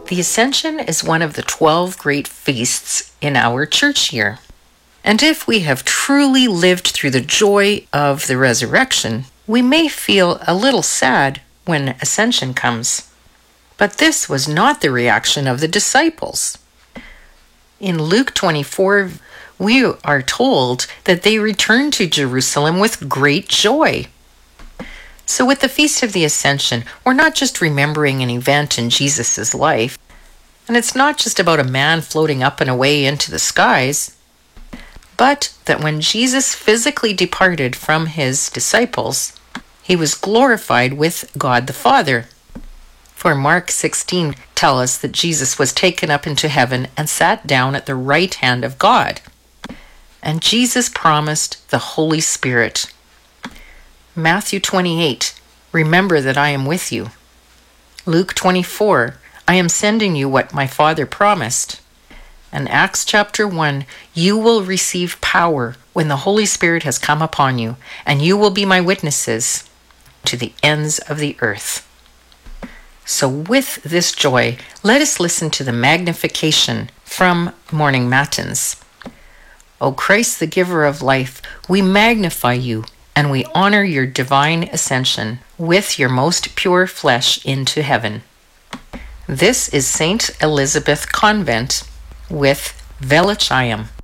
The Ascension is one of the 12 great feasts in our church year. And if we have truly lived through the joy of the resurrection, we may feel a little sad when Ascension comes. But this was not the reaction of the disciples. In Luke 24, we are told that they returned to Jerusalem with great joy. So with the Feast of the Ascension, we're not just remembering an event in Jesus' life, and it's not just about a man floating up and away into the skies, but that when Jesus physically departed from his disciples, he was glorified with God the Father. For Mark 16 tells us that Jesus was taken up into heaven and sat down at the right hand of God. And Jesus promised the Holy Spirit. Matthew 28, remember that I am with you. Luke 24, I am sending you what my Father promised. And Acts chapter 1, you will receive power when the Holy Spirit has come upon you, and you will be my witnesses to the ends of the earth. So with this joy, let us listen to the Magnification from Morning Matins. O Christ, the giver of life, we magnify you, and we honor your divine ascension with your most pure flesh into heaven. This is St. Elizabeth Convent with Veliciam.